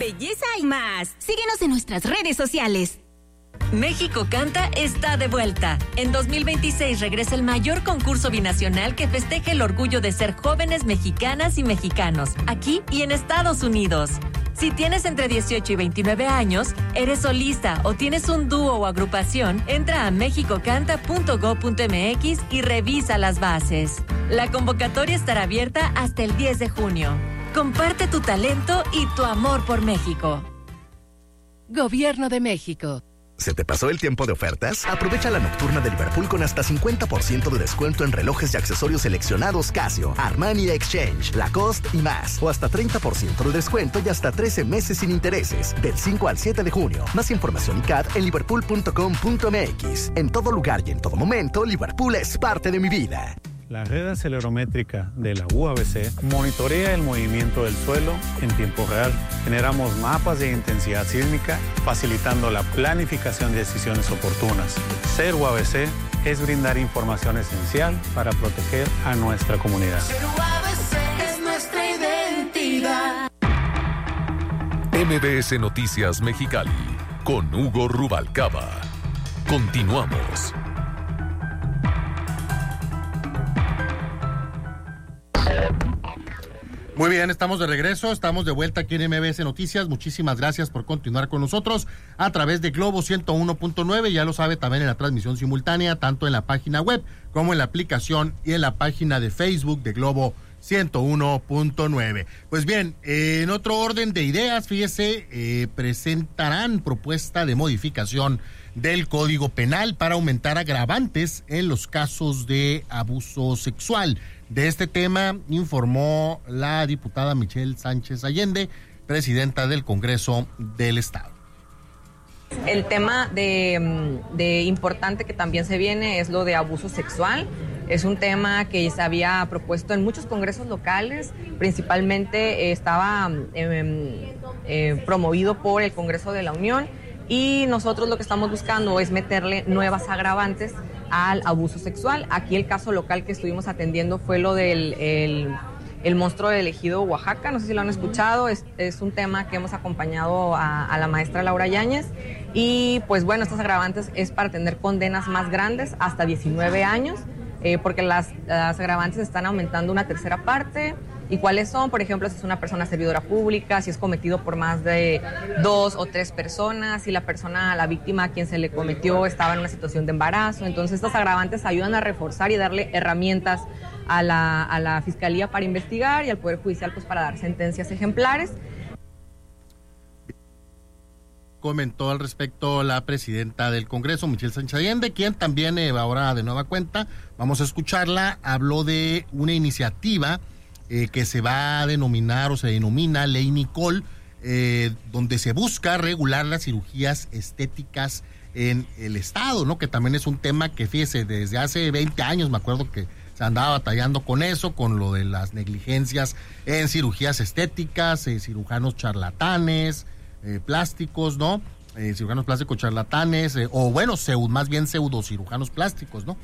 belleza y más. Síguenos en nuestras redes sociales. México Canta está de vuelta. En 2026 regresa el mayor concurso binacional que festeja el orgullo de ser jóvenes mexicanas y mexicanos, aquí y en Estados Unidos. Si tienes entre 18 y 29 años, eres solista o tienes un dúo o agrupación, entra a mexicocanta.go.mx y revisa las bases. La convocatoria estará abierta hasta el 10 de junio. Comparte tu talento y tu amor por México. Gobierno de México. ¿Se te pasó el tiempo de ofertas? Aprovecha la nocturna de Liverpool con hasta 50% de descuento en relojes y accesorios seleccionados Casio, Armani Exchange, Lacoste y más. O hasta 30% de descuento y hasta 13 meses sin intereses. Del 5 al 7 de junio. Más información y CAD en liverpool.com.mx. En todo lugar y en todo momento, Liverpool es parte de mi vida. La red acelerométrica de la UABC monitorea el movimiento del suelo en tiempo real. Generamos mapas de intensidad sísmica, facilitando la planificación de decisiones oportunas. Ser UABC es brindar información esencial para proteger a nuestra comunidad. Ser UABC es nuestra identidad. MBS Noticias Mexicali, con Hugo Rubalcaba. Continuamos. Muy bien, estamos de regreso, estamos de vuelta aquí en MBS Noticias. Muchísimas gracias por continuar con nosotros a través de Globo 101.9. Ya lo sabe, también en la transmisión simultánea, tanto en la página web como en la aplicación y en la página de Facebook de Globo 101.9. Pues bien, en otro orden de ideas, fíjese, presentarán propuesta de modificación del Código Penal para aumentar agravantes en los casos de abuso sexual. De este tema informó la diputada Michelle Sánchez Allende, presidenta del Congreso del Estado. El tema de importante que también se viene es lo de abuso sexual. Es un tema que se había propuesto en muchos congresos locales, principalmente estaba promovido por el Congreso de la Unión, y nosotros lo que estamos buscando es meterle nuevas agravantes al abuso sexual. Aquí el caso local que estuvimos atendiendo fue lo del el monstruo del ejido Oaxaca, no sé si lo han escuchado, es un tema que hemos acompañado a la maestra Laura Yáñez, y pues bueno, estas agravantes es para tener condenas más grandes, hasta 19 años, porque las agravantes están aumentando una tercera parte. ¿Y cuáles son? Por ejemplo, si es una persona servidora pública, si es cometido por más de 2 o 3 personas, si la víctima a quien se le cometió estaba en una situación de embarazo. Entonces, estas agravantes ayudan a reforzar y darle herramientas a la Fiscalía para investigar y al Poder Judicial pues para dar sentencias ejemplares. Comentó al respecto la presidenta del Congreso, Michelle Sánchez Allende, quien también ahora de nueva cuenta, vamos a escucharla, habló de una iniciativa que se va a denominar o se denomina Ley Nicole, donde se busca regular las cirugías estéticas en el Estado, ¿no? Que también es un tema que, fíjese, desde hace 20 años me acuerdo que se andaba batallando con eso, con lo de las negligencias en cirugías estéticas, cirujanos charlatanes, plásticos, ¿no? Cirujanos plásticos charlatanes, o bueno, más bien pseudocirujanos plásticos, ¿no?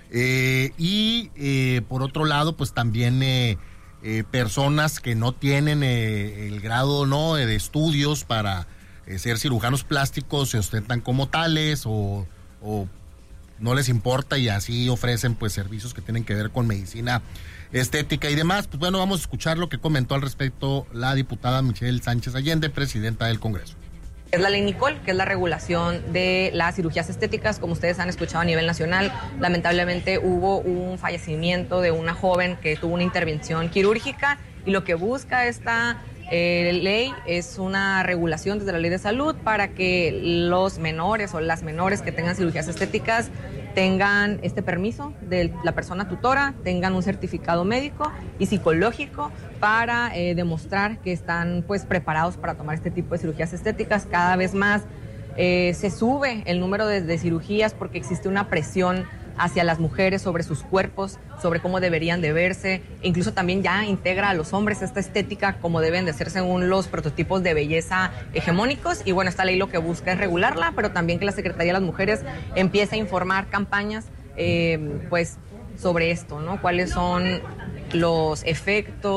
Por otro lado, pues también personas que no tienen el grado, ¿no?, de estudios para ser cirujanos plásticos, se ostentan como tales o no les importa y así ofrecen pues servicios que tienen que ver con medicina estética y demás. Pues bueno, vamos a escuchar lo que comentó al respecto la diputada Michelle Sánchez Allende, presidenta del Congreso. Es la Ley Nicole, que es la regulación de las cirugías estéticas. Como ustedes han escuchado a nivel nacional, lamentablemente hubo un fallecimiento de una joven que tuvo una intervención quirúrgica, y lo que busca esta ley es una regulación desde la Ley de Salud para que los menores o las menores que tengan cirugías estéticas tengan este permiso de la persona tutora, tengan un certificado médico y psicológico para demostrar que están pues preparados para tomar este tipo de cirugías estéticas. Cada vez más se sube el número de cirugías porque existe una presión hacia las mujeres sobre sus cuerpos, sobre cómo deberían de verse, e incluso también ya integra a los hombres esta estética como deben de ser según los prototipos de belleza hegemónicos. Y bueno, esta ley lo que busca es regularla, pero también que la Secretaría de las Mujeres empiece a informar campañas pues sobre esto, ¿no? Cuáles son los efectos